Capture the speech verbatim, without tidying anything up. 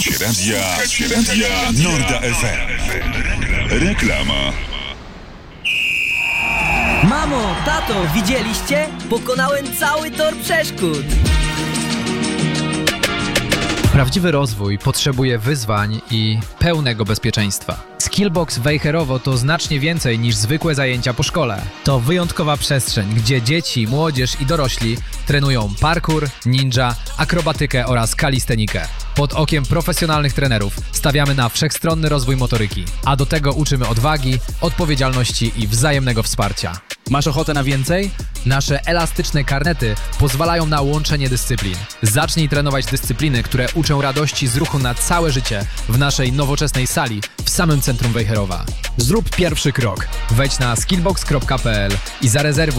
Słuchacie radia, radia Norda F M. Reklama. Mamo, tato, widzieliście? Pokonałem cały tor przeszkód. Prawdziwy rozwój potrzebuje wyzwań i pełnego bezpieczeństwa. Skillbox Wejherowo to znacznie więcej niż zwykłe zajęcia po szkole. To wyjątkowa przestrzeń, gdzie dzieci, młodzież i dorośli trenują parkour, ninja, akrobatykę oraz kalistenikę. Pod okiem profesjonalnych trenerów stawiamy na wszechstronny rozwój motoryki, a do tego uczymy odwagi, odpowiedzialności i wzajemnego wsparcia. Masz ochotę na więcej? Nasze elastyczne karnety pozwalają na łączenie dyscyplin. Zacznij trenować dyscypliny, które uczą radości z ruchu na całe życie w naszej nowoczesnej sali w samym centrum Wejherowa. Zrób pierwszy krok. Wejdź na skillbox kropka p l i zarezerwuj